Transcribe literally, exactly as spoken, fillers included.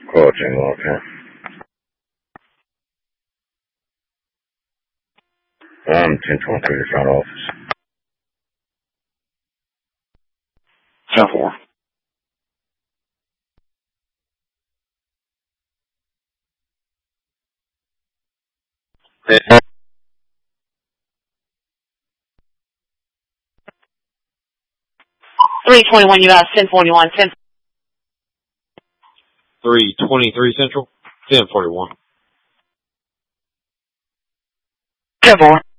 Quoting, okay. Um, ten twenty-three front office. ten four. three twenty-one U S, ten forty-one, ten. three twenty-three Central, ten forty-one. ten four.